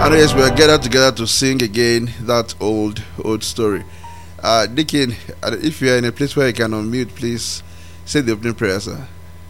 And yes, we are gathered together to sing again that old story. Deacon, if you are in a place where you can unmute, please say the opening prayer, sir.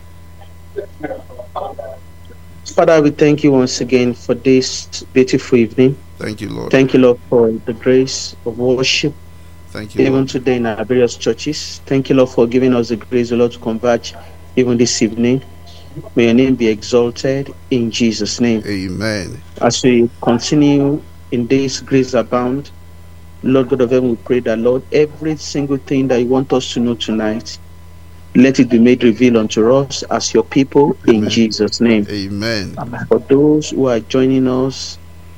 Father, we thank you once again for this beautiful evening. Thank you, Lord. Thank you, Lord, for the grace of worship. Thank you, even Lord. Today in our various churches. Thank you, Lord, for giving us the grace, Lord, to converge even this evening. May your name be exalted in Jesus' name. Amen. As we continue in this grace abound, Lord God of heaven, we pray that, Lord, every single thing that you want us to know tonight, let it be made revealed unto us as your people. Amen. In Jesus' name. Amen. For those who are joining us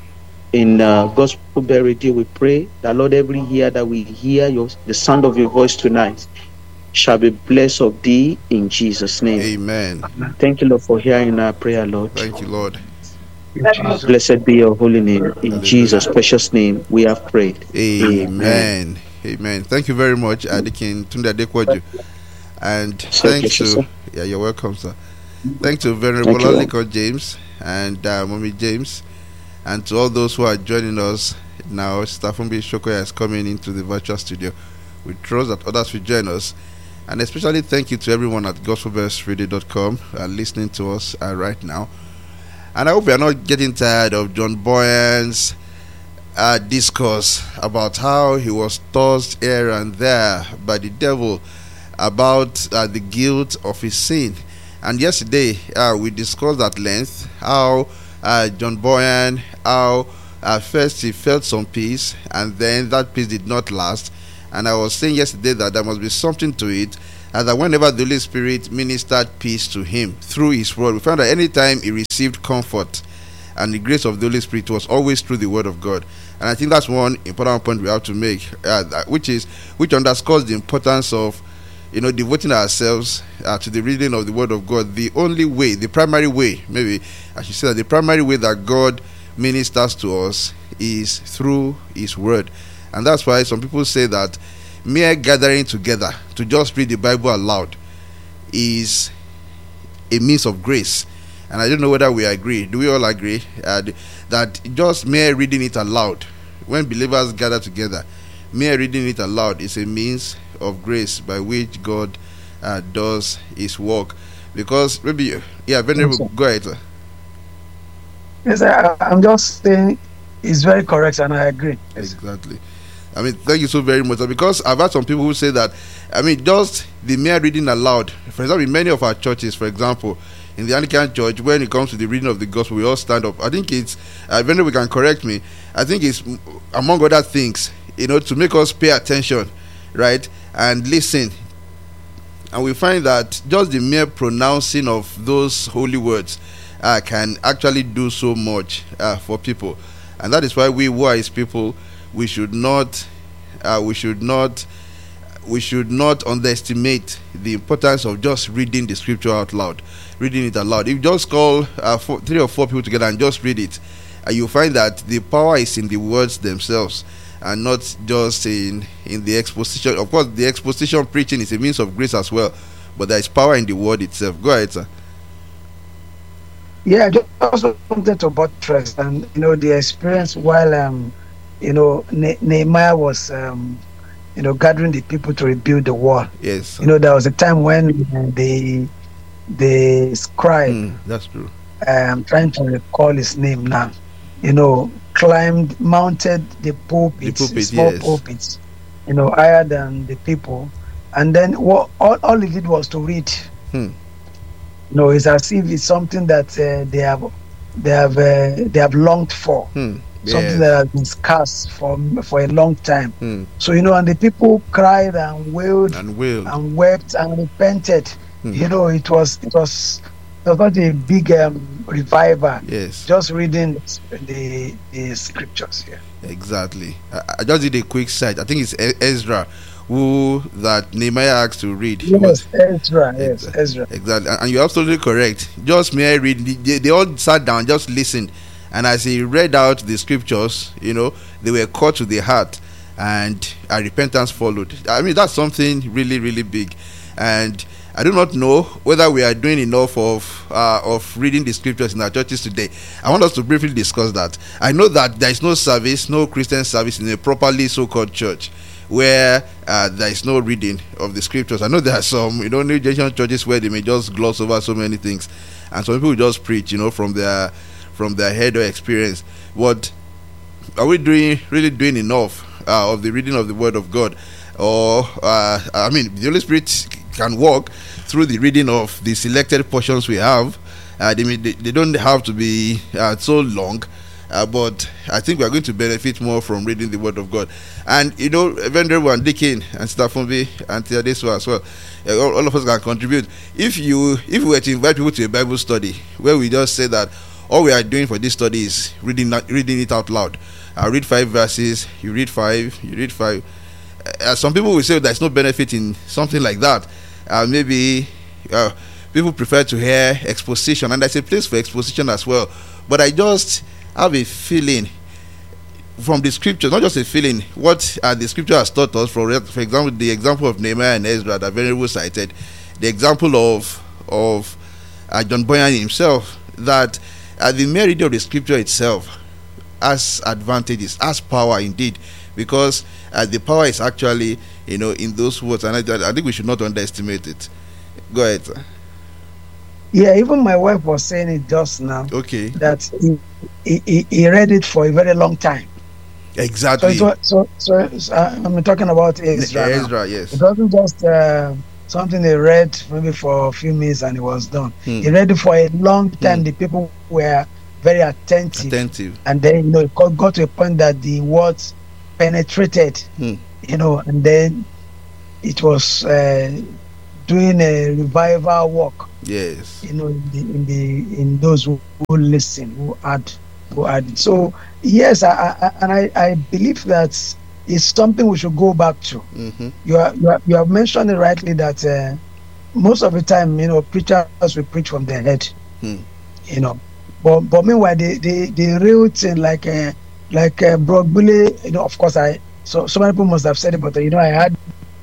in Gospel Bell Radio, we pray that, Lord, every ear that we hear the sound of your voice tonight shall be blessed of thee in Jesus' name. Amen. Thank you, Lord, for hearing our prayer, Lord. Thank you, Lord. Blessed be your holy name. In Hallelujah. Jesus' precious name, we have prayed. Amen. Amen. Thank you very much, Deacon Tunde Adekwaju. And thanks to you're welcome, sir. Thanks to Venerable Oliko James and Mommy James, and to all those who are joining us now. Stafumbi Shokoya is coming into the virtual studio. We trust that others will join us, and especially thank you to everyone at gospelbellsradio.com listening to us right now. And I hope you are not getting tired of John Boyan's discourse about how he was tossed here and there by the devil about the guilt of his sin. And yesterday we discussed at length how John Boyan, how first he felt some peace, and then that peace did not last. And I was saying yesterday that there must be something to it, and that whenever the Holy Spirit ministered peace to him through his word, we found that anytime he received comfort and the grace of the Holy Spirit was always through the word of God. And I think that's one important point we have to make, which underscores the importance of devoting ourselves to the reading of the word of God. The only way, the primary way, maybe I should say that the primary way that God ministers to us is through his word. And that's why some people say that mere gathering together to just read the Bible aloud is a means of grace. And I don't know whether we agree. Do we all agree that just mere reading it aloud, when believers gather together, mere reading it aloud is a means of grace by which God does his work? Because maybe, Venerable, go ahead, sir. Yes, I'm just saying it's very correct, and I agree. Exactly. I mean, thank you so very much. Because I've had some people who say that, just the mere reading aloud, for example, in many of our churches, for example, in the Anglican Church, when it comes to the reading of the gospel, we all stand up. I think it's, Venerable can correct me, I think it's, among other things, to make us pay attention, right, and listen. And we find that just the mere pronouncing of those holy words can actually do so much for people. And that is why we who are his people, we should not underestimate the importance of just reading the scripture out loud, reading it aloud. If you just call 3 or 4 people together and just read it, you'll find that the power is in the words themselves and not just in the exposition. Of course, the exposition preaching is a means of grace as well, but there is power in the word itself. Go ahead, sir. Yeah, I just wanted to buttress and the experience while Nehemiah was gathering the people to rebuild the wall. Yes. There was a time when the scribe, that's true. I'm trying to recall his name now. Mounted the pulpits, small pulpits, higher than the people, and then all he did was to read. It's as if it's something that they have longed for. Something that has been scarce for a long time. So and the people cried and wailed and wept and repented. It was not a big revival. Yes, just reading the scriptures here. Exactly. I just did a quick search. I think it's Ezra who that Nehemiah asked to read. Yes, Ezra. Yes, Ezra. Exactly, and you're absolutely correct. Just mere reading. They all sat down, just listened. And as he read out the scriptures, they were caught to the heart, and a repentance followed. I mean, that's something really, really big. And I do not know whether we are doing enough of reading the scriptures in our churches today. I want us to briefly discuss that. I know that there is no service, no Christian service in a properly so-called church where there is no reading of the scriptures. I know there are some, new generation churches where they may just gloss over so many things, and some people just preach, from their head or experience. But are we really doing enough of the reading of the Word of God? Or the Holy Spirit can work through the reading of the selected portions we have. They don't have to be so long, but I think we are going to benefit more from reading the Word of God. And Vendor and Dickin and Stafumbi and Theodeso as well, all of us can contribute. If we were to invite people to a Bible study where we just say that all we are doing for this study is reading it out loud. I read 5 verses, you read 5, you read 5. Some people will say there's no benefit in something like that. Maybe people prefer to hear exposition, and there's a place for exposition as well. But I just have a feeling from the scriptures, not just a feeling, what the scripture has taught us. For example, the example of Nehemiah and Ezra that Venerable cited, the example of John Bunyan himself, that the mere reading of the scripture itself has advantages, has power indeed, because the power is actually in those words, and I think we should not underestimate it. Go ahead, sir. Yeah, even my wife was saying it just now. Okay. That he read it for a very long time. Exactly. So I'm talking about Ezra. Ezra, yes. It wasn't just something they read maybe for a few minutes and it was done. He read it for a long time. The people were very attentive. And then it got to a point that the words penetrated, and then it was doing a revival work. Yes. In those who listen, who add. So yes, I believe that it's something we should go back to. Mm-hmm. You have mentioned it rightly that most of the time, preachers will preach from their head. But meanwhile, the real thing, like Brock Bully, of course, so many people must have said it, but I had.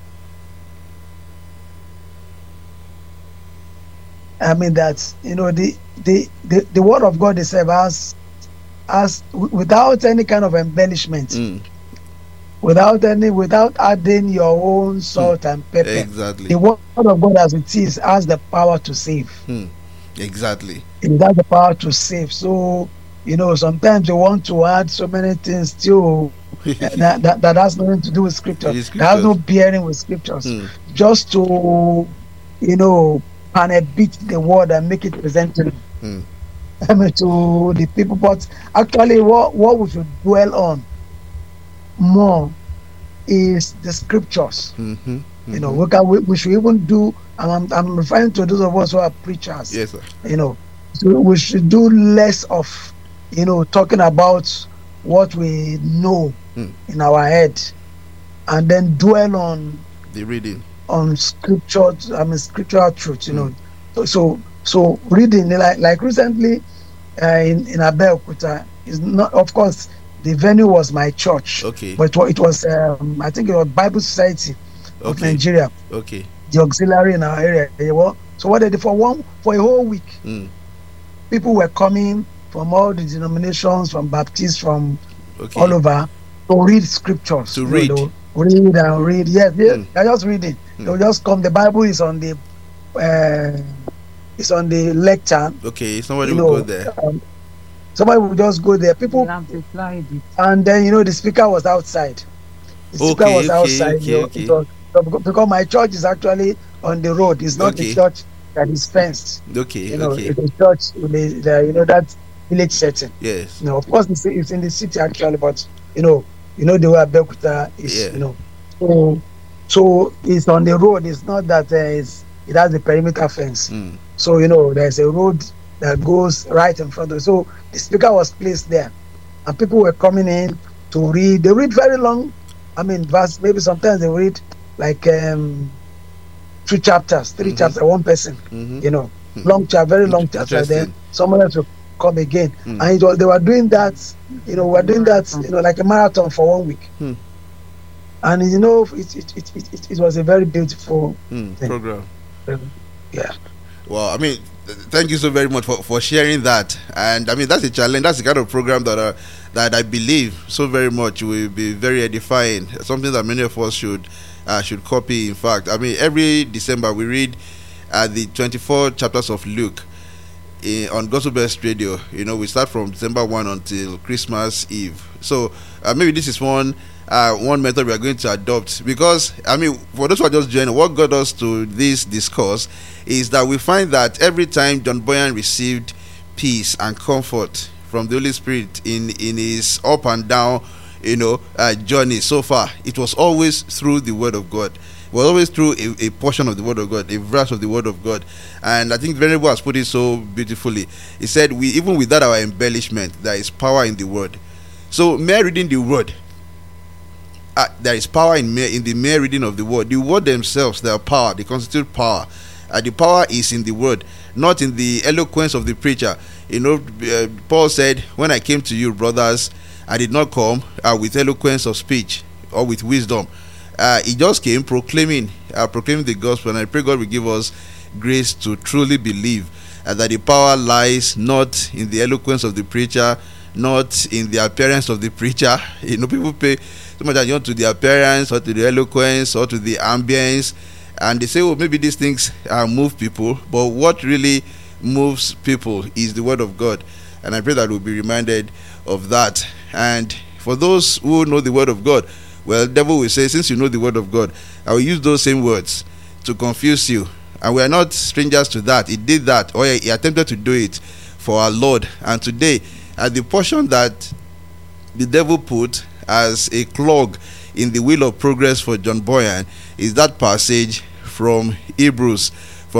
I mean that the word of God itself has without any kind of embellishment, without adding your own salt and pepper. Exactly. The word of God as it is has the power to save. Exactly. It has the power to save. So sometimes you want to add so many things to that has nothing to do with scriptures. That has no bearing with scriptures. Just to and a bit the word and make it presentable to the people. But actually what we should dwell on more is the scriptures. We should even do, and I'm referring to those of us who are preachers. Yes, sir. So we should do less of talking about what we know in our head, and then dwell on the reading, on scriptural truth. So reading, like recently in Abeokuta, is not, of course, the venue was my church. Okay. But it was I think it was Bible Society of Nigeria. Okay. The auxiliary in our area. So what they did for a whole week, people were coming from all the denominations, from Baptists, from all over, to read scriptures. To read. Read and read. Yes, they're just reading. They'll just come. The Bible is on the lectern. Okay, somebody will go there. Somebody will just go there. People amplified it. And then the speaker was outside. The speaker was outside. Because my church is actually on the road. It's not the church that is fenced. Okay. It's a church with that village setting. Yes. Of course it's in the city actually, but the way Abeokuta is. So it's on the road. It's not that it has a perimeter fence. So there's a road that goes right in front of it. So the speaker was placed there, and people were coming in to read. They read very long. Verse. Maybe sometimes they read like 3 chapters, 3 chapters, one person. Long chapter, very long chapter. Then someone else will come again, and they were doing that. Like a marathon for 1 week. And it was a very beautiful program. Yeah. Well, I mean, thank you so very much for sharing that. And I mean, that's a challenge. That's the kind of program that I believe so very much will be very edifying. Something that many of us should copy. In fact, I mean, every December we read the 24 chapters of Luke on Gospel Best Radio. You know, we start from December 1 until Christmas Eve. So maybe this is one method we are going to adopt, because I mean, for those who are just joining, what got us to this discourse is that we find that every time John Boyan received peace and comfort from the Holy Spirit in his up and down, journey so far, it was always through the Word of God. It was always through a portion of the Word of God, a verse of the Word of God. And I think Venerable has put it so beautifully. He said, even without our embellishment, there is power in the Word. So mere reading the Word, there is power in the mere reading of the Word. The Word themselves, they are power. They constitute power. The power is in the Word, not in the eloquence of the preacher. Paul said, when I came to you, brothers, I did not come with eloquence of speech or with wisdom. He just came proclaiming the gospel. And I pray God will give us grace to truly believe that the power lies not in the eloquence of the preacher, not in the appearance of the preacher. People pay so much attention to the appearance or to the eloquence or to the ambience, and they say, oh, maybe these things move people, but what really moves people is the Word of God. And I pray that we'll be reminded of that. And for those who know the Word of God, well, the devil will say, since you know the Word of God, I will use those same words to confuse you. And we are not strangers to that. He did that, or he attempted to do it for our Lord. And today, the portion that the devil put as a clog in the wheel of progress for John Boyan is that passage from Hebrews.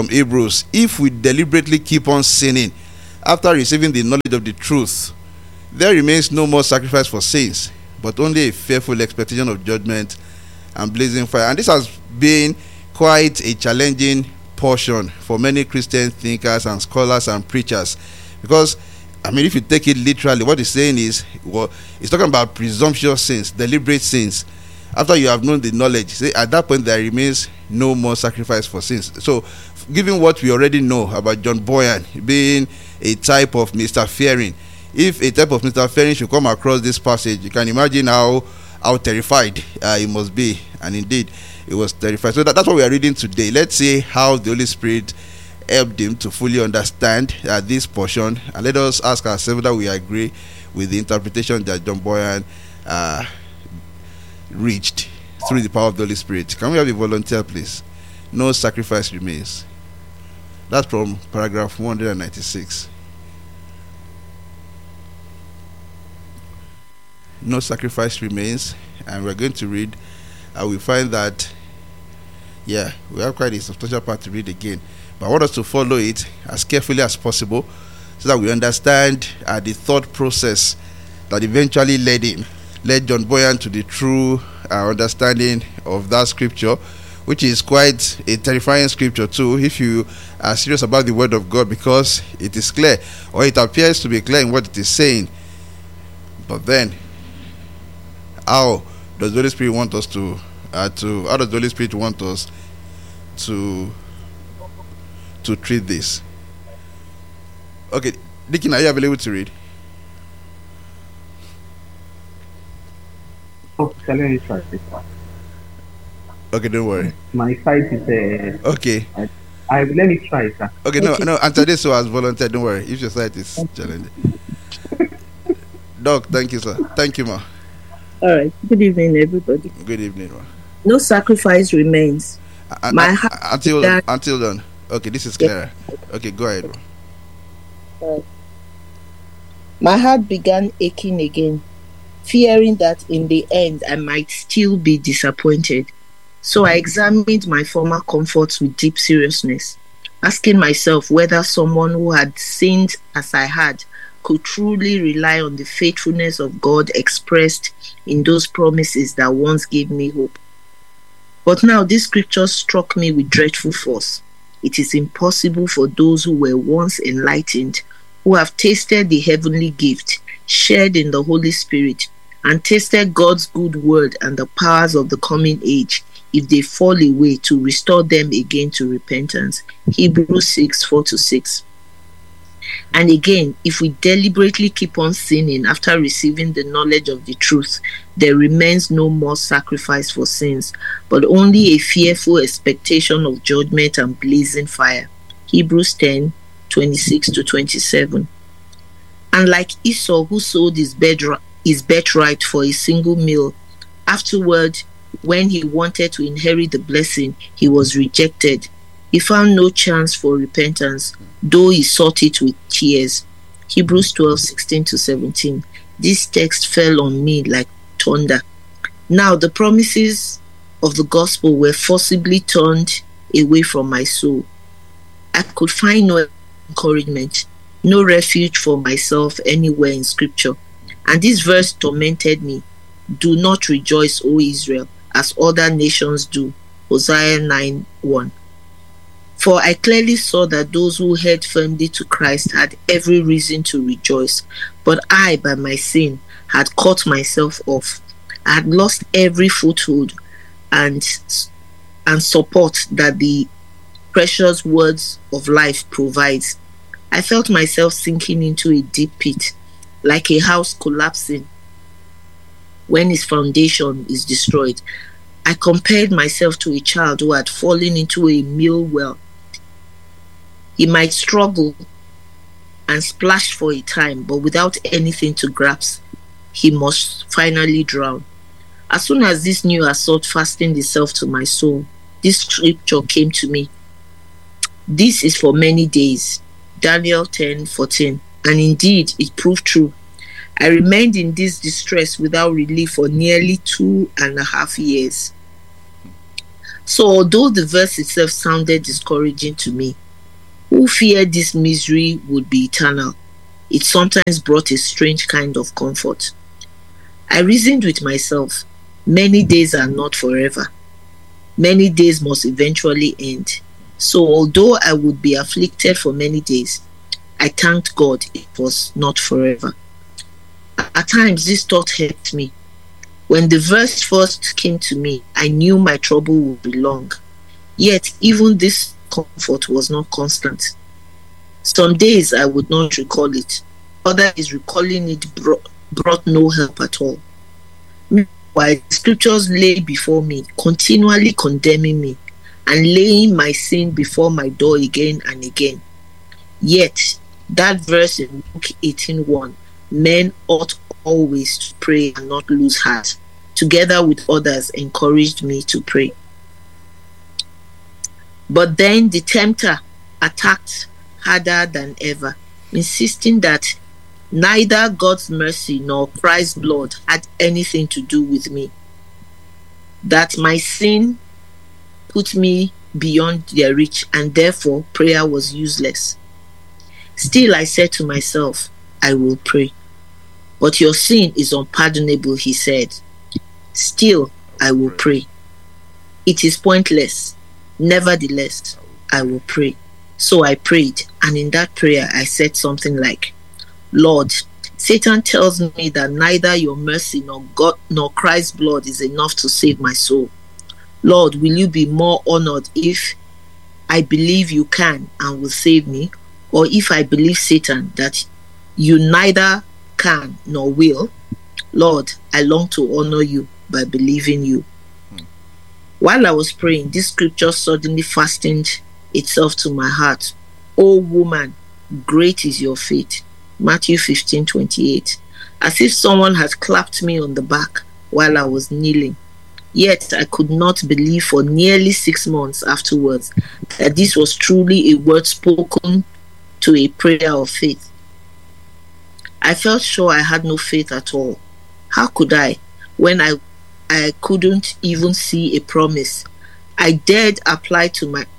If we deliberately keep on sinning after receiving the knowledge of the truth, there remains no more sacrifice for sins, but only a fearful expectation of judgment and blazing fire. And this has been quite a challenging portion for many Christian thinkers and scholars and preachers, because I mean, if you take it literally, what he's saying is, well, he's talking about presumptuous sins, deliberate sins. After you have known the knowledge, say, at that point there remains no more sacrifice for sins. So, given what we already know about John Boyan being a type of Mr. Fearing, if a type of Mr. Fearing should come across this passage, you can imagine how terrified he must be. And indeed, he was terrified. So that's what we are reading today. Let's see how the Holy Spirit helped him to fully understand this portion, and let us ask ourselves whether we agree with the interpretation that John Boyan reached through the power of the Holy Spirit. Can we have a volunteer, please? No sacrifice remains. That's from paragraph 196. No sacrifice remains, and we're going to read. We find that, we have quite a substantial part to read again. But I want us to follow it as carefully as possible so that we understand the thought process that eventually led John Boyan to the true understanding of that scripture, which is quite a terrifying scripture too, if you are serious about the Word of God, because it is clear, or it appears to be clear in what it is saying. But then, how does the Holy Spirit want us how does the Holy Spirit want us to treat this? Okay, Dickin, are you available to read? Okay, let me try this one. Okay, don't worry. My site is okay. Let me try, sir. Okay, no, Antadeso has volunteered. Don't worry. If your site is challenging. Doc, thank you, sir. Thank you, ma. All right. Good evening, everybody. Good evening, ma. No sacrifice remains. My heart until then. Okay, this is clearer. Okay, go ahead. My heart began aching again, fearing that in the end I might still be disappointed. So I examined my former comforts with deep seriousness, asking myself whether someone who had sinned as I had could truly rely on the faithfulness of God expressed in those promises that once gave me hope. But now this scripture struck me with dreadful force. It is impossible for those who were once enlightened, who have tasted the heavenly gift, shared in the Holy Spirit, and tasted God's good word and the powers of the coming age, if they fall away, to restore them again to repentance. Hebrews 6:4-6. And again, if we deliberately keep on sinning after receiving the knowledge of the truth, there remains no more sacrifice for sins, but only a fearful expectation of judgment and blazing fire. Hebrews 10:26-27. And like Esau, who sold his birthright for a single meal, afterward, when he wanted to inherit the blessing, he was rejected. He found no chance for repentance, though he sought it with tears. Hebrews 12:16-17. This text fell on me like thunder. Now the promises of the gospel were forcibly turned away from my soul. I could find no encouragement, no refuge for myself anywhere in scripture. And this verse tormented me. Do not rejoice, O Israel, as other nations do. Hosea 9:1. For I clearly saw that those who held firmly to Christ had every reason to rejoice, but I, by my sin, had cut myself off. I had lost every foothold and support that the precious words of life provides. I felt myself sinking into a deep pit, like a house collapsing when its foundation is destroyed. I compared myself to a child who had fallen into a mill well. He might struggle and splash for a time, but without anything to grasp, he must finally drown. As soon as this new assault fastened itself to my soul, this scripture came to me. This is for many days. Daniel 10:14. And indeed, it proved true. I remained in this distress without relief for nearly 2.5 years. So although the verse itself sounded discouraging to me, who feared this misery would be eternal, it sometimes brought a strange kind of comfort. I reasoned with myself, many days are not forever. Many days must eventually end. So although I would be afflicted for many days, I thanked God it was not forever. At times this thought hurt me. When the verse first came to me, I knew my trouble would be long. Yet even this comfort was not constant. Some days I would not recall it. Other days recalling it brought no help at all. While the scriptures lay before me, continually condemning me and laying my sin before my door again and again. Yet that verse in Luke 18:1, men ought always to pray and not lose heart, together with others encouraged me to pray. But then the tempter attacked harder than ever, insisting that neither God's mercy nor Christ's blood had anything to do with me, that my sin put me beyond their reach and therefore prayer was useless. Still I said to myself, I will pray. But your sin is unpardonable, he said. Still I will pray. It is pointless. Nevertheless, I will pray. So I prayed, and in that prayer I said something like, Lord, Satan tells me that neither your mercy nor God nor Christ's blood is enough to save my soul. Lord, will you be more honored if I believe you can and will save me, or if I believe Satan that you neither can nor will? Lord, I long to honor you by believing you. While I was praying, this scripture suddenly fastened itself to my heart. O woman, great is your faith. Matthew 15:28. As if someone had clapped me on the back while I was kneeling. Yet I could not believe for nearly 6 months afterwards that this was truly a word spoken to a prayer of faith. I felt sure I had no faith at all. How could I, when I couldn't even see a promise? I dared apply to my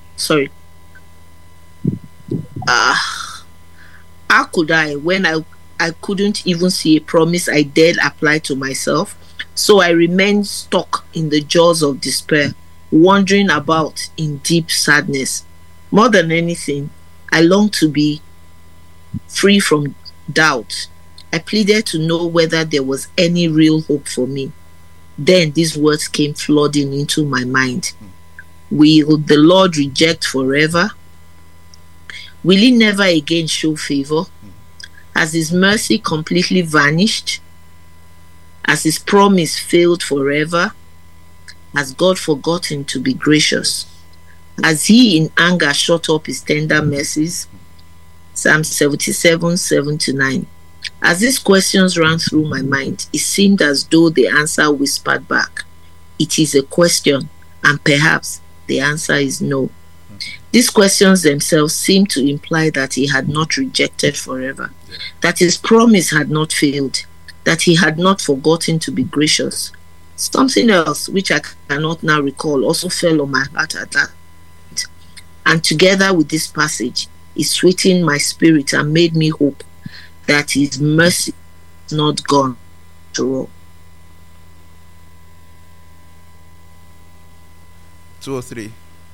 how could I, when I couldn't even see a promise, I dared apply to myself? So I remained stuck in the jaws of despair, wandering about in deep sadness. More than anything, I longed to be free from doubt. I pleaded to know whether there was any real hope for me. Then these words came flooding into my mind. Will the Lord reject forever? Will he never again show favor? Has his mercy completely vanished? Has his promise failed forever? Has God forgotten to be gracious? Has he in anger shut up his tender mercies? Psalm 77, 7-9. As these questions ran through my mind, it seemed as though the answer whispered back. It is a question, and perhaps the answer is no. These questions themselves seem to imply that he had not rejected forever, that his promise had not failed, that he had not forgotten to be gracious. Something else, which I cannot now recall, also fell on my heart at that point. And together with this passage, it sweetened my spirit and made me hope that his mercy is not gone to all. 203.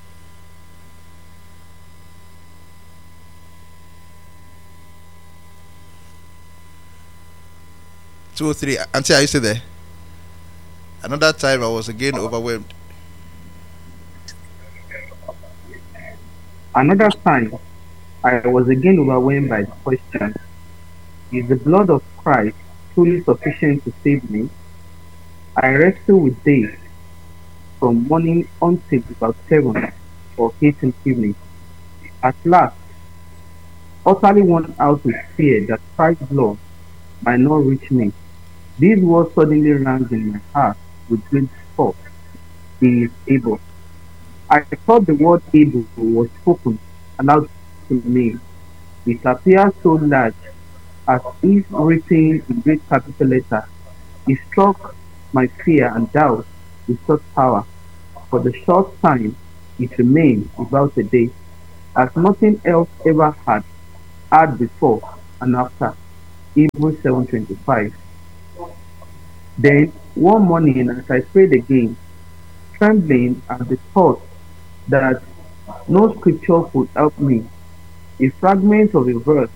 Auntie, are you still there? Another time I was again overwhelmed. Another time I was again overwhelmed by the question, is the blood of Christ truly sufficient to save me? I wrestled with days from morning until about 7 or 8 in the evening. At last, utterly worn out with fear that Christ's blood might not reach me, these words suddenly rang in my heart with great force. He is able. I thought the word able was spoken aloud to me. It appeared so large, as if written in great capital letters. It struck my fear and doubt with such power. For the short time it remained, about a day, as nothing else ever had before and after. Hebrews 7:25. Then one morning, as I prayed again, trembling at the thought that no scripture could help me, a fragment of a verse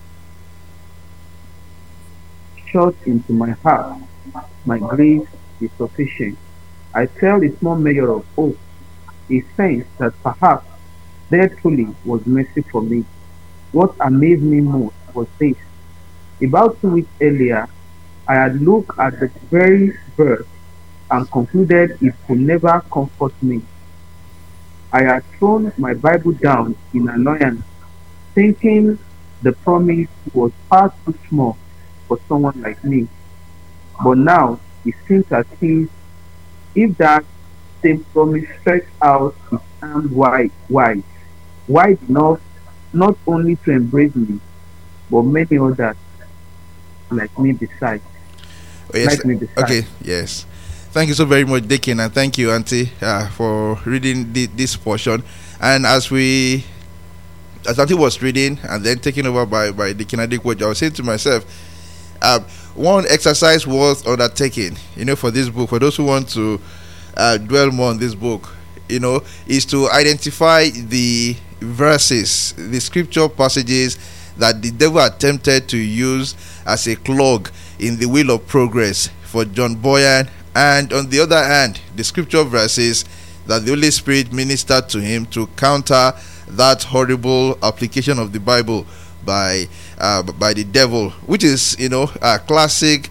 shot into my heart. My grace is sufficient. I felt a small measure of hope, a sense that perhaps there truly was mercy for me. What amazed me most was this. About 2 weeks earlier, I had looked at the very verse and concluded it could never comfort me. I had thrown my Bible down in annoyance, thinking the promise was far too small for someone like me. But now it seems as if that same promise stretched out its arms wide enough not only to embrace me, but many others like me besides. Oh, yes. Okay, yes. Thank you so very much, Deacon, and thank you, Auntie, for reading this portion. And as Auntie was reading and then taken over by Deacon Adekwoju, I was saying to myself, one exercise was undertaken, for this book, for those who want to dwell more on this book, is to identify the verses, the scripture passages that the devil attempted to use as a clog in the wheel of progress for John Boyan, and on the other hand, the scripture verses that the Holy Spirit ministered to him to counter that horrible application of the Bible by the devil, which is a classic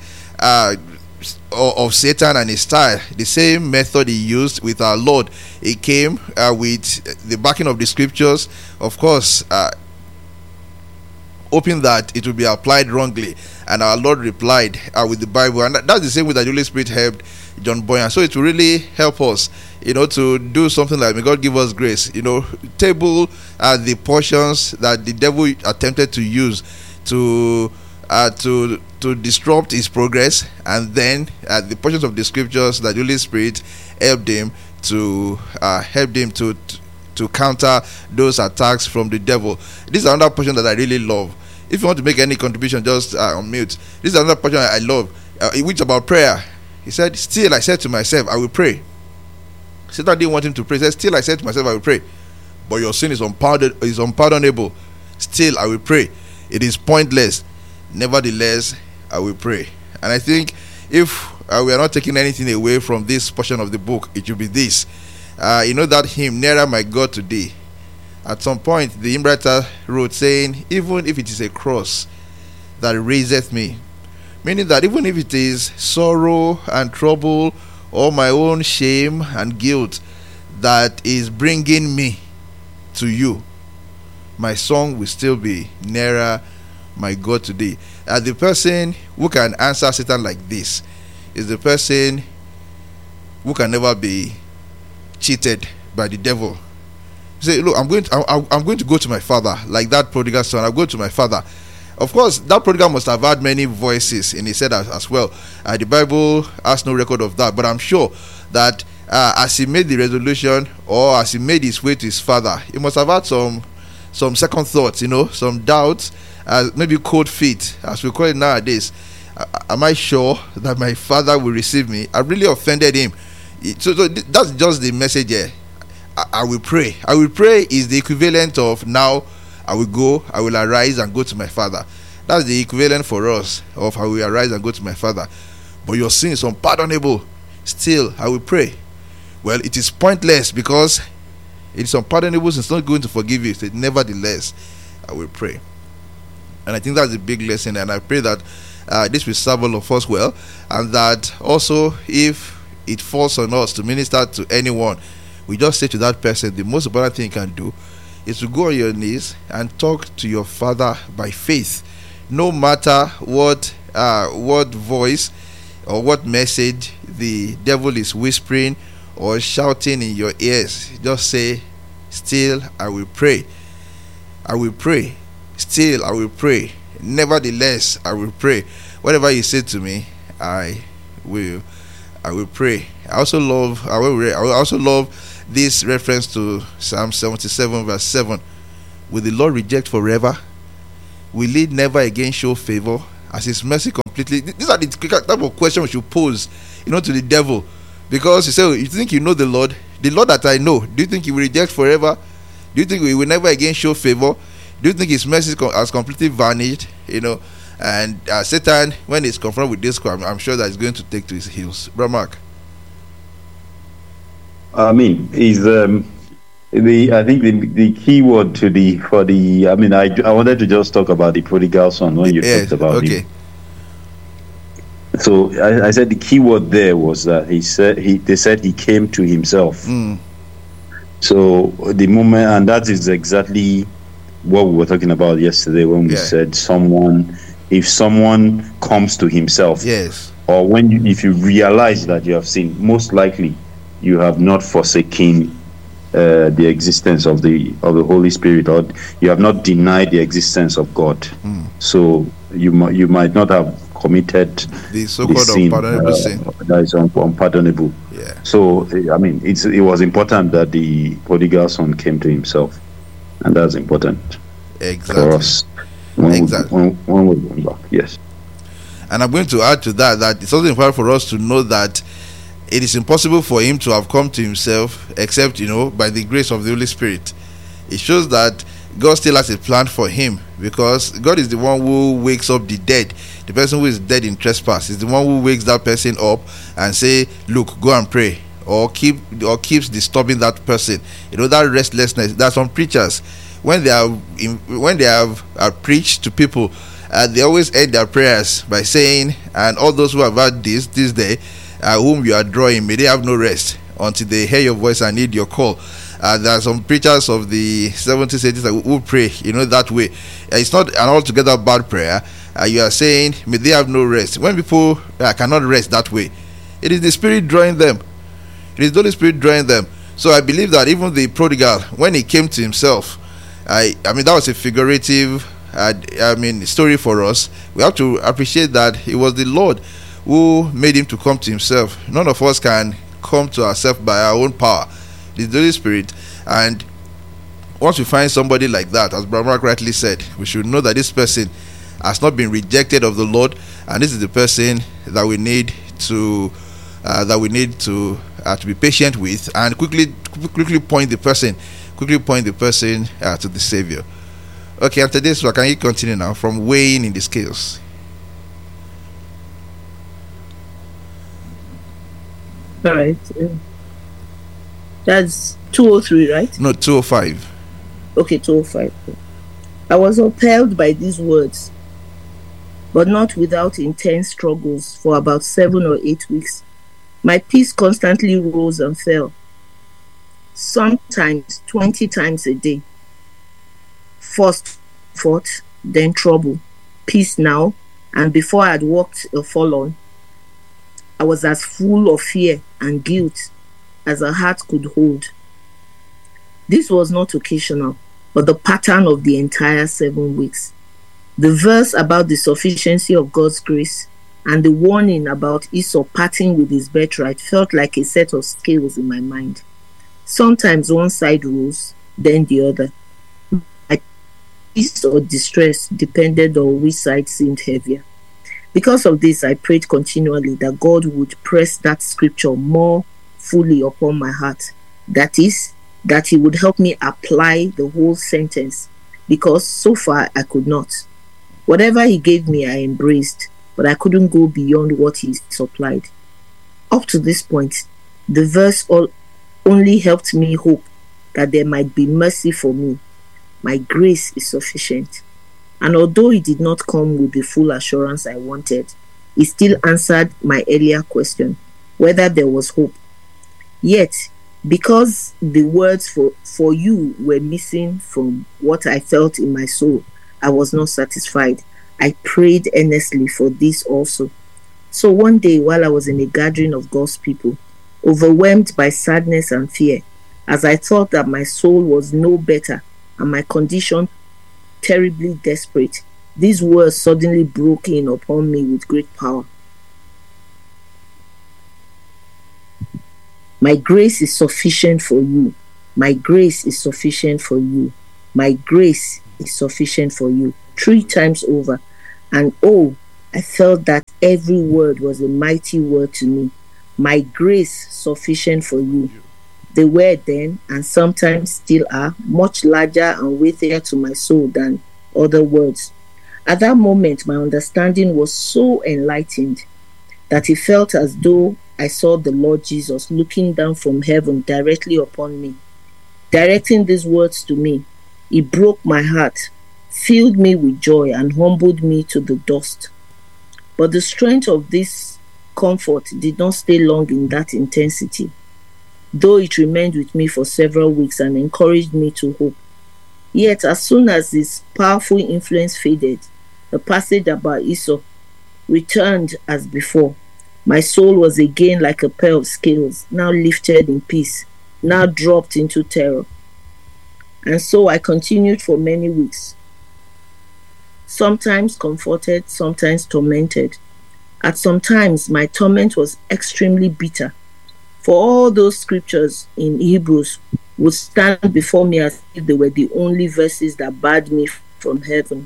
of Satan and his style. The same method he used with our Lord. He came with the backing of the scriptures, of course, hoping that it will be applied wrongly, and our Lord replied with the Bible. And that's the same way that the Holy Spirit helped John Boyan. So it will really help us to do something like, may God give us grace, table the portions that the devil attempted to use to disrupt his progress, and then the portions of the scriptures that the Holy Spirit helped him to counter those attacks from the devil. This is another portion that I really love. If you want to make any contribution, just unmute. This is another portion I love, which about prayer. He said, still I said to myself, I will pray. Satan didn't want him to pray. He said, still I said to myself, I will pray. But your sin is unpardonable. Still I will pray. It is pointless. Nevertheless, I will pray. And I think if we are not taking anything away from this portion of the book, it should be this. That hymn, Nearer My God Today. At some point, the hymn writer wrote saying, even if it is a cross that raiseth me, meaning that even if it is sorrow and trouble or my own shame and guilt that is bringing me to you, my song will still be Nearer My God Today. The person who can answer Satan like this is the person who can never be cheated by the devil. Say, look, I'm going to go to my father, like that prodigal son. I'll go to my father. Of course, that prodigal must have had many voices in his head as well. The Bible has no record of that, but I'm sure that as he made the resolution, or as he made his way to his father, he must have had some second thoughts, some doubts, maybe cold feet, as we call it nowadays. Am I sure that my father will receive me? I really offended him. So that's just the message here. I will pray. I will pray is the equivalent of now I will arise and go to my father. That's the equivalent for us of I will arise and go to my father. But your sin is unpardonable. Still, I will pray. Well, it is pointless because it is unpardonable, so it's not going to forgive you. So nevertheless, I will pray. And I think that's a big lesson, and I pray that this will serve all of us well, and that also if it falls on us to minister to anyone, we just say to that person, the most important thing you can do is to go on your knees and talk to your father by faith. No matter what voice or what message the devil is whispering or shouting in your ears, just say, still I will pray. I will pray. Still I will pray. Nevertheless I will pray. Whatever you say to me, I will pray. I also love this reference to Psalm 77 verse 7. Will the Lord reject forever? Will he never again show favor? As his mercy completely. These are the type of question we should pose, to the devil. Because you say, you think you know the Lord that I know, do you think he will reject forever? Do you think he will never again show favor? Do you think his mercy has completely vanished? And Satan, when he's confronted with this crime, I'm sure that he's going to take to his heels. Brother Mark. I mean, I think the key word I wanted to just talk about the prodigal son when you talked about him. So I said the key word there was that they said he came to himself. So the moment, and that is exactly what we were talking about yesterday when we said if someone comes to himself, or if you realize that you have sinned, most likely you have not forsaken the existence of the Holy Spirit, or you have not denied the existence of God. So you might not have committed the so-called unpardonable sin that is unpardonable. So I mean, it was important that the prodigal son came to himself, and that's important for us when we're going back. Yes. And I'm going to add to that it's also important for us to know that it is impossible for him to have come to himself except, by the grace of the Holy Spirit. It shows that God still has a plan for him, because God is the one who wakes up the dead. The person who is dead in trespass is the one who wakes that person up and say, look, go and pray, or keeps disturbing that person. That restlessness. There are some preachers, when they have preached to people, they always end their prayers by saying, and all those who have had this day, whom you are drawing, may they have no rest until they hear your voice and need your call. There are some preachers of the 70s, 80s who pray, that way. It's not an altogether bad prayer. You are saying, may they have no rest. When people cannot rest that way, it is the Spirit drawing them. It is the Holy Spirit drawing them. So I believe that even the prodigal, when he came to himself, I mean, that was a figurative story for us. We have to appreciate that it was the Lord who made him to come to himself. None of us can come to ourselves by our own power. It is the Holy Spirit. And once we find somebody like that, as Brother Mark rightly said, we should know that this person has not been rejected of the Lord, and this is the person that we need to be patient with, and quickly point the person to the Savior. Okay, after this, can you continue now from weighing in the scales? All right. That's 203, right? No, 205. Okay, 205. I was upheld by these words, but not without intense struggles for about 7 or 8 weeks. My peace constantly rose and fell, sometimes 20 times a day. First fought, then trouble, peace now, and before I had walked a furlong, I was as full of fear and guilt as a heart could hold. This was not occasional, but the pattern of the entire 7 weeks. The verse about the sufficiency of God's grace and the warning about Esau parting with his birthright felt like a set of scales in my mind. Sometimes one side rose, then the other. My peace or distress depended on which side seemed heavier. Because of this, I prayed continually that God would press that scripture more fully upon my heart. That is, that he would help me apply the whole sentence, because so far I could not. Whatever he gave me, I embraced, but I couldn't go beyond what he supplied. Up to this point, the verse only helped me hope that there might be mercy for me. My grace is sufficient. And although it did not come with the full assurance I wanted, it still answered my earlier question, whether there was hope. Yet, because the words for you were missing from what I felt in my soul, I was not satisfied. I prayed earnestly for this also. So one day, while I was in a gathering of God's people, overwhelmed by sadness and fear, as I thought that my soul was no better and my condition terribly desperate, these words suddenly broke in upon me with great power. My grace is sufficient for you. My grace is sufficient for you. My grace is sufficient for you. 3 times over. And oh, I felt that every word was a mighty word to me. My grace sufficient for you. They were then, and sometimes still are, much larger and weightier to my soul than other words. At that moment, my understanding was so enlightened that it felt as though I saw the Lord Jesus looking down from heaven directly upon me, directing these words to me. It broke my heart, filled me with joy, and humbled me to the dust. But the strength of this comfort did not stay long in that intensity, though it remained with me for several weeks and encouraged me to hope. Yet, as soon as this powerful influence faded, the passage about Esau returned as before. My soul was again like a pair of scales, now lifted in peace, now dropped into terror. And so I continued for many weeks, sometimes comforted, sometimes tormented. At some times, my torment was extremely bitter, for all those scriptures in Hebrews would stand before me as if they were the only verses that barred me from heaven.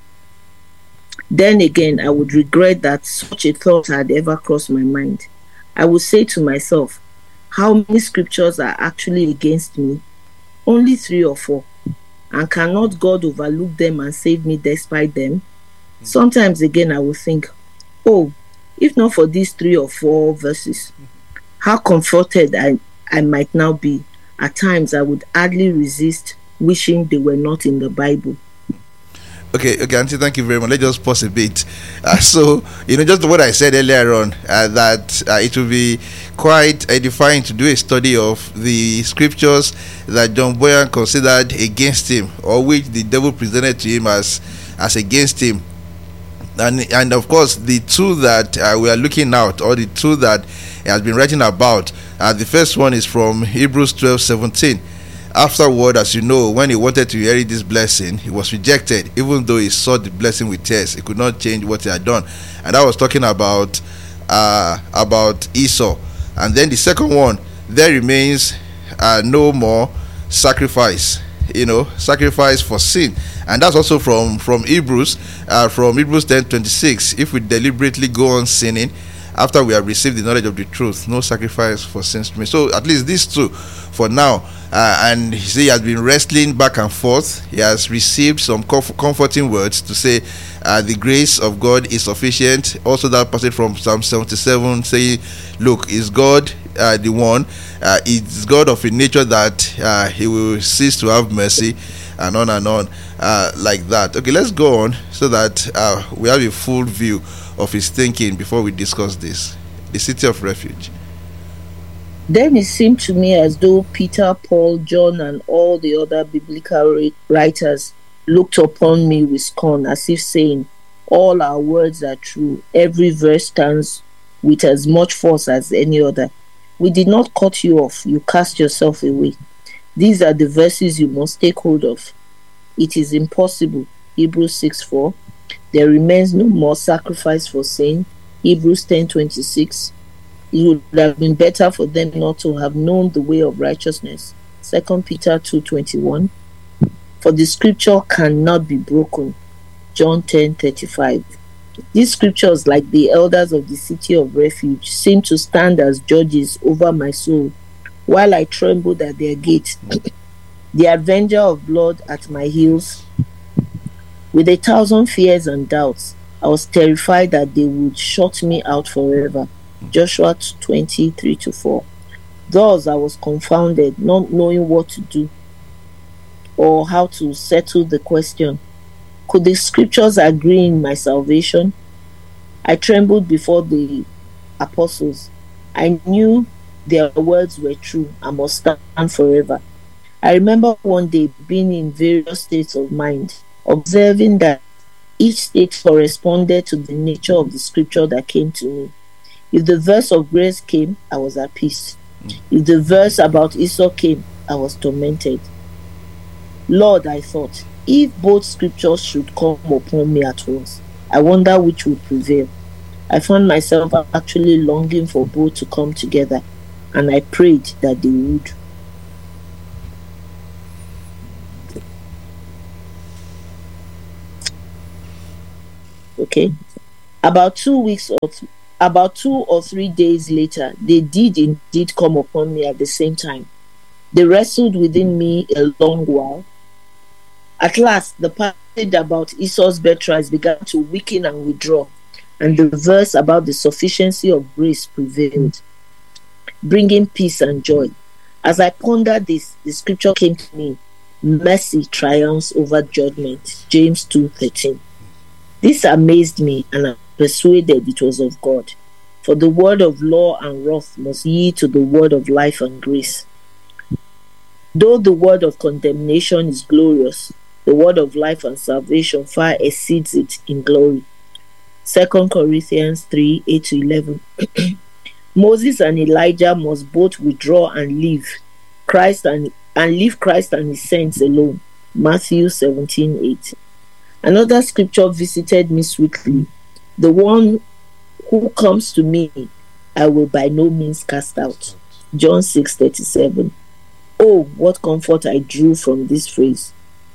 Then again, I would regret that such a thought had ever crossed my mind. I would say to myself, how many scriptures are actually against me? Only 3 or 4. And cannot God overlook them and save me despite them? Sometimes again, I would think, oh, if not for these 3 or 4 verses, how comforted I might now be. At times, I would hardly resist wishing they were not in the Bible. Okay, Auntie, thank you very much. Let's just pause a bit. So, just what I said earlier on, that it will be quite edifying to do a study of the scriptures that John Boyan considered against him, or which the devil presented to him as against him. And of course, the 2 that we are looking at, or the 2 that he has been writing about, the first one is from Hebrews 12:17. Afterward, as you know, when he wanted to inherit this blessing, he was rejected, even though he sought the blessing with tears. He could not change what he had done. And I was talking about Esau. And then the second one, there remains no more sacrifice, sacrifice for sin. And that's also from Hebrews 10:26. If we deliberately go on sinning, after we have received the knowledge of the truth, no sacrifice for sins to me. So at least these two for now. And he has been wrestling back and forth. He has received some comforting words to say the grace of God is sufficient. Also that passage from Psalm 77 saying, look, is God the one? It's God of a nature that he will cease to have mercy, and on like that. Okay, let's go on so that we have a full view of his thinking before we discuss this. The city of refuge. Then it seemed to me as though Peter, Paul, John, and all the other biblical writers looked upon me with scorn, as if saying, all our words are true. Every verse stands with as much force as any other. We did not cut you off. You cast yourself away. These are the verses you must take hold of. It is impossible. Hebrews 6:4. There remains no more sacrifice for sin. Hebrews 10:26. It would have been better for them not to have known the way of righteousness. 2 Peter 2:21. For the scripture cannot be broken. John 10:35. These scriptures, like the elders of the city of refuge, seem to stand as judges over my soul, while I trembled at their gate. The avenger of blood at my heels. With 1,000 fears and doubts, I was terrified that they would shut me out forever. Joshua 20:3-4. Thus I was confounded, not knowing what to do or how to settle the question. Could the scriptures agree in my salvation? I trembled before the apostles. I knew their words were true and must stand forever. I remember one day being in various states of mind, observing that each state corresponded to the nature of the scripture that came to me. If the verse of grace came, I was at peace. If the verse about Esau came, I was tormented. Lord, I thought, if both scriptures should come upon me at once, I wonder which would prevail. I found myself actually longing for both to come together, and I prayed that they would. Okay. About 2 or 3 days later, they did indeed come upon me at the same time. They wrestled within me a long while. At last, the passage about Esau's birthright began to weaken and withdraw, and the verse about the sufficiency of grace prevailed, bringing peace and joy. As I pondered this, the scripture came to me, mercy triumphs over judgment, James 2:13. This amazed me, and I persuaded it was of God. For the word of law and wrath must yield to the word of life and grace. Though the word of condemnation is glorious, the word of life and salvation far exceeds it in glory. 2 Corinthians 3:8-11. Moses and Elijah must both withdraw and leave Christ and leave Christ and his saints alone. Matthew 17:8. Another scripture visited me sweetly. The one who comes to me, I will by no means cast out. John 6:37. Oh, what comfort I drew from this phrase.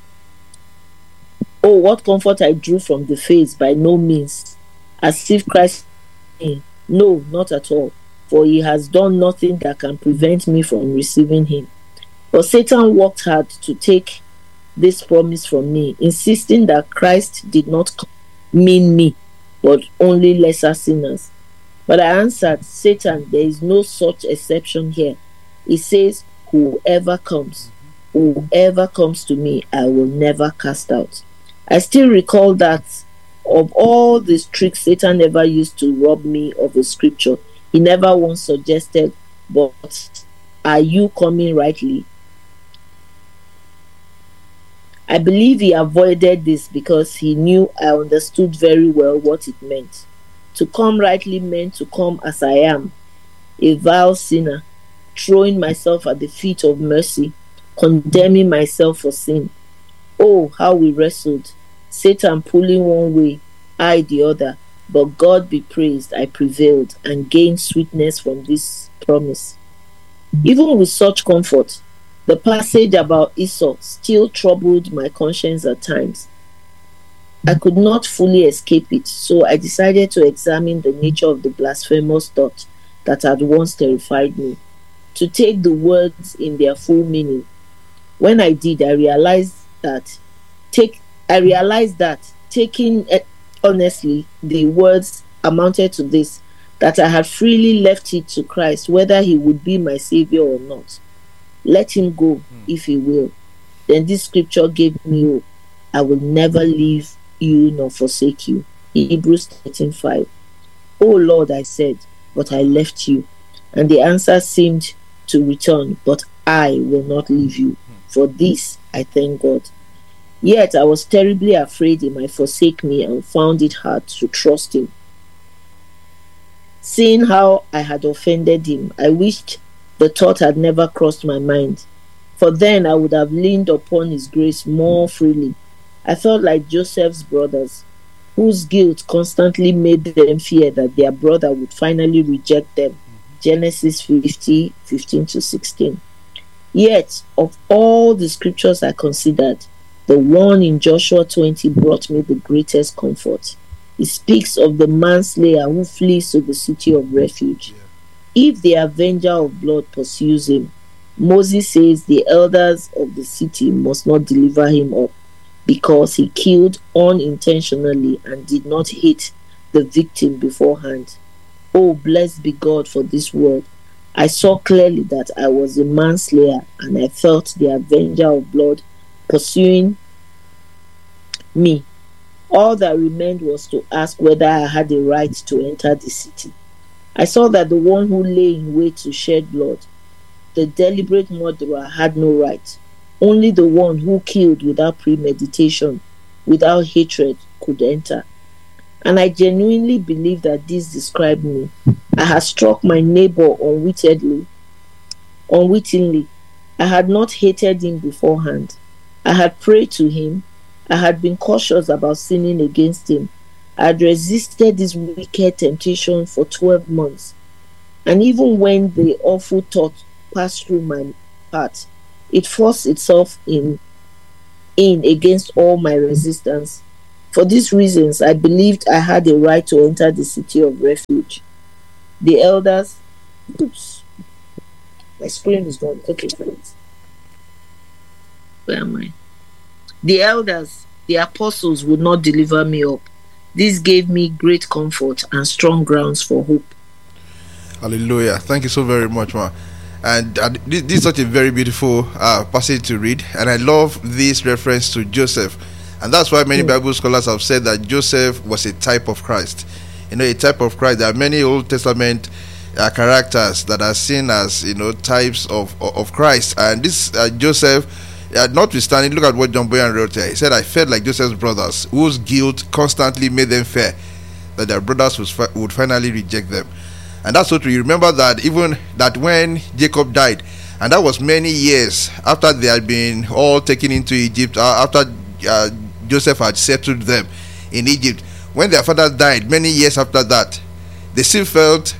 Oh, what comfort I drew from the phrase, by no means, as if Christ. No, not at all, for he has done nothing that can prevent me from receiving him. But Satan worked hard to take this promise from me, insisting that Christ did not mean me, but only lesser sinners. But I answered, Satan, there is no such exception here. He says, whoever comes to me, I will never cast out. I still recall that of all the tricks Satan ever used to rob me of a scripture, he never once suggested, but are you coming rightly? I believe he avoided this because he knew I understood very well what it meant. To come rightly meant to come as I am, a vile sinner, throwing myself at the feet of mercy, condemning myself for sin. Oh, how we wrestled, Satan pulling one way, I the other, but God be praised, I prevailed and gained sweetness from this promise. Even with such comfort, the passage about Esau still troubled my conscience at times. I could not fully escape it, so I decided to examine the nature of the blasphemous thought that had once terrified me, to take the words in their full meaning. When I did, I realized that taking honestly, the words amounted to this, that I had freely left it to Christ whether he would be my savior or not. Let him go if he will. Then this scripture gave me hope. I will never leave you nor forsake you. Hebrews 13:5. Oh Lord, I said, but I left you. And the answer seemed to return, but I will not leave you. For this I thank God. Yet I was terribly afraid he might forsake me and found it hard to trust him. Seeing how I had offended him, I wished the thought had never crossed my mind, for then I would have leaned upon his grace more freely. I felt like Joseph's brothers, whose guilt constantly made them fear that their brother would finally reject them. Genesis 50:15-16. Yet, of all the scriptures I considered, the one in Joshua 20 brought me the greatest comfort. It speaks of the manslayer who flees to the city of refuge. If the avenger of blood pursues him, Moses says the elders of the city must not deliver him up, because he killed unintentionally and did not hit the victim beforehand. Oh, blessed be God for this word. I saw clearly that I was a manslayer, and I felt the avenger of blood pursuing me. All that remained was to ask whether I had a right to enter the city. I saw that the one who lay in wait to shed blood, the deliberate murderer, had no right. Only the one who killed without premeditation, without hatred, could enter. And I genuinely believe that this described me. I had struck my neighbor unwittingly. I had not hated him beforehand. I had prayed to him. I had been cautious about sinning against him. I had resisted this wicked temptation for 12 months. And even when the awful thought passed through my heart, it forced itself in against all my resistance. For these reasons, I believed I had a right to enter the city of refuge. The elders... Oops. My screen is gone. Okay, friends. Where am I? The elders, the apostles, would not deliver me up. This gave me great comfort and strong grounds for hope. Hallelujah. Thank you so very much, ma. And this is such a very beautiful passage to read. And I love this reference to Joseph. And that's why many Bible scholars have said that Joseph was a type of Christ. You know, a type of Christ. There are many Old Testament characters that are seen as, you know, types of Christ. And this Joseph, notwithstanding, look at what John Boyan wrote here. He said, I felt like Joseph's brothers, whose guilt constantly made them fear that their brothers would finally reject them. And that's what we remember, that even that when Jacob died, and that was many years after they had been all taken into Egypt, after Joseph had settled them in Egypt, when their father died, many years after that, they still felt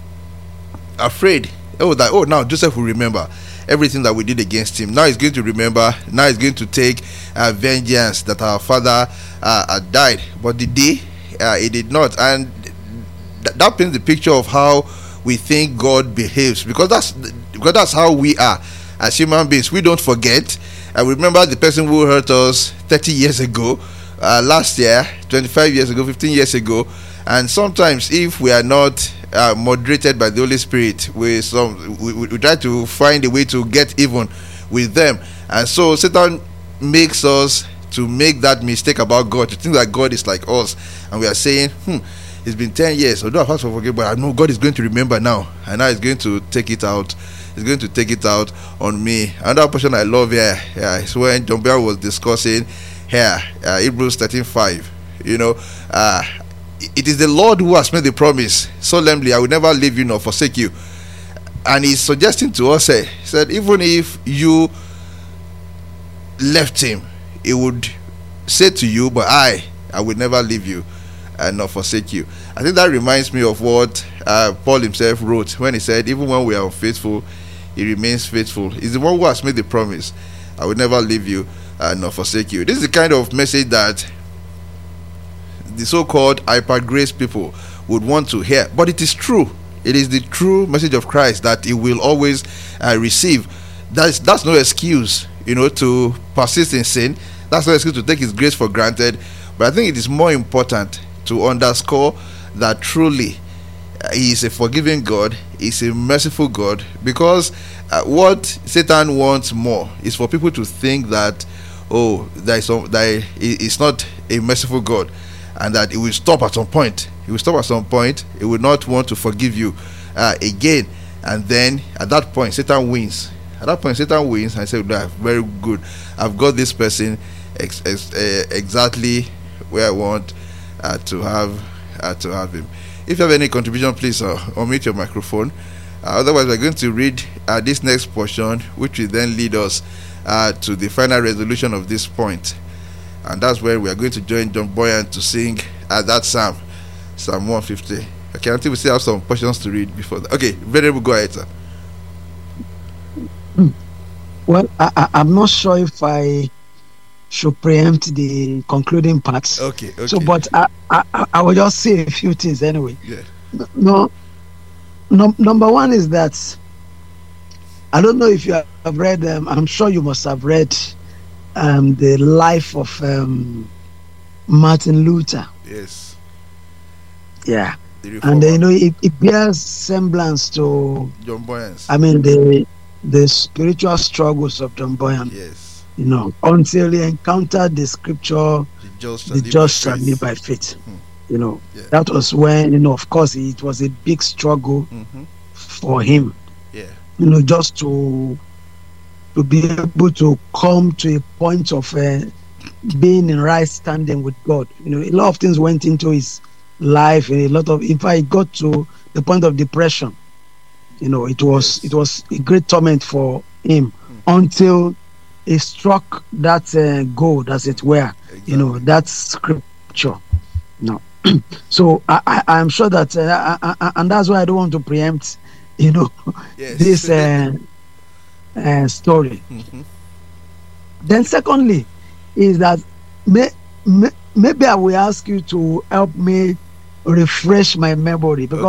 afraid. Now Joseph will remember everything that we did against him. Now he's going to remember. Now he's going to take vengeance that our father had died. But the day he did not. And that paints the picture of how we think God behaves, because that's how we are as human beings. We don't forget. And remember the person who hurt us 30 years ago, last year, 25 years ago, 15 years ago. And sometimes if we are not moderated by the Holy Spirit, we try to find a way to get even with them. And so Satan makes us to make that mistake about God, to think that God is like us. And we are saying, it's been 10 years, although I've asked for forgiveness, but I know God is going to remember now. And now he's going to take it out. He's going to take it out on me. Another portion I love here is when John Bell was discussing here, Hebrews 13:5. You know, it is the Lord who has made the promise solemnly, I will never leave you nor forsake you. And he's suggesting to us, he said, even if you left him, he would say to you, but I will never leave you and not forsake you. I think that reminds me of what Paul himself wrote when he said, even when we are unfaithful, he remains faithful. He's the one who has made the promise, I will never leave you and not forsake you. This is the kind of message that the so-called hyper grace people would want to hear. But it is true. It is the true message of Christ that he will always receive. That's no excuse, to persist in sin. That's no excuse to take his grace for granted. But I think it is more important to underscore that truly he is a forgiving God, he's a merciful God, because what Satan wants more is for people to think that, that he's not a merciful God, and that he will stop at some point. He will stop at some point. He will not want to forgive you again. And then at that point, Satan wins. At that point, Satan wins and says, very good. I've got this person exactly where I want to have him. If you have any contribution, please unmute your microphone. Otherwise, we're going to read this next portion, which will then lead us to the final resolution of this point. And that's where we are going to join John Boyan to sing that Psalm 150. Okay, until we still have some portions to read before that. Okay, Venerable, go ahead, sir. Well, I'm not sure if I should preempt the concluding parts. Okay. So, but I will just say a few things anyway. Yeah. Number one is that I don't know if you have read. I'm sure you must have read the life of Martin Luther. Yes. Yeah. And it bears semblance to John Boyan. I mean the spiritual struggles of John Boyan. Yes. Until he encountered the scripture, the just shall live by faith. That was when, of course, it was a big struggle for him. Yeah. Just to be able to come to a point of being in right standing with God. A lot of things went into his life. In fact, it got to the point of depression. It was a great torment for him until he struck that gold, as it were. Exactly. That scripture. So I'm sure that, and that's why I don't want to preempt, this story. Then, secondly, is that maybe I will ask you to help me refresh my memory, because